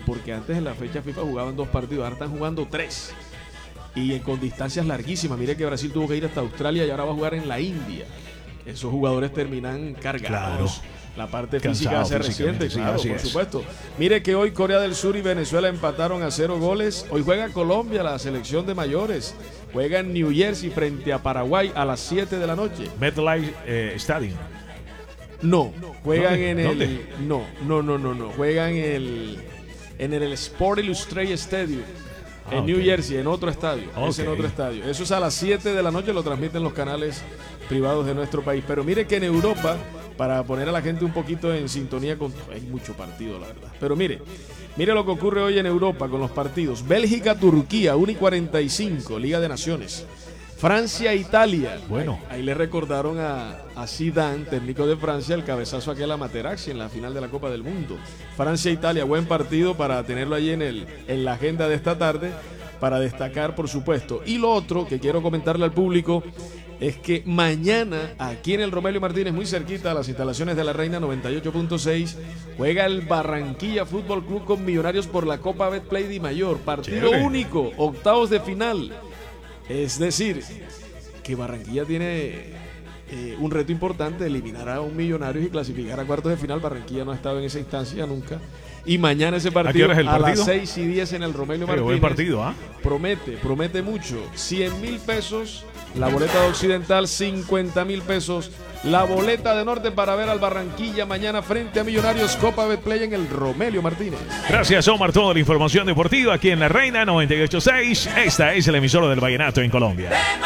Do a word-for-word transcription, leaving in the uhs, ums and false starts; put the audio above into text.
porque antes en la fecha FIFA jugaban dos partidos, ahora están jugando tres. Y con distancias larguísimas. Mire que Brasil tuvo que ir hasta Australia y ahora va a jugar en la India. Esos jugadores terminan cargados. Claro. La parte física se resiente, claro, por supuesto. Mire que hoy Corea del Sur y Venezuela empataron a cero goles. Hoy juega Colombia, la selección de mayores. Juega en New Jersey frente a Paraguay a las siete de la noche. MetLife eh, Stadium. No, juegan ¿Dónde? en el... ¿Dónde? No, no, no, no, no. Juegan en el, en el Sport Illustrated Stadium. En ah, New okay. Jersey, en otro estadio. Okay. Es en otro estadio. Eso es a las siete de la noche, lo transmiten los canales privados de nuestro país. Pero mire que en Europa, para poner a la gente un poquito en sintonía con... Hay mucho partido, la verdad. Pero mire, mire lo que ocurre hoy en Europa con los partidos. Bélgica-Turquía, una y cuarenta y cinco, Liga de Naciones. Francia-Italia. Bueno. Ahí, ahí le recordaron a, a Zidane, técnico de Francia, el cabezazo aquel a Materazzi en la final de la Copa del Mundo. Francia-Italia, buen partido para tenerlo allí en, el, en la agenda de esta tarde, para destacar, por supuesto. Y lo otro que quiero comentarle al público es que mañana, aquí en el Romelio Martínez, muy cerquita a las instalaciones de la Reina noventa y ocho punto seis, juega el Barranquilla Fútbol Club con Millonarios por la Copa Betplay Di Mayor. Partido Chévere. único, octavos de final. Es decir, que Barranquilla tiene eh, un reto importante, eliminar a un Millonarios y clasificar a cuartos de final. Barranquilla no ha estado en esa instancia nunca. Y mañana ese partido, ¿A, qué hora es el a partido? las seis y diez en el Romelio Martínez. Buen partido, ¿ah? ¿eh? Promete, promete mucho. cien mil pesos la boleta de Occidental, cincuenta mil pesos la boleta de Norte para ver al Barranquilla mañana frente a Millonarios, Copa Betplay en el Romelio Martínez. Gracias, Omar. Toda la información deportiva aquí en La Reina noventa y ocho punto seis. Esta es el emisor del Vallenato en Colombia.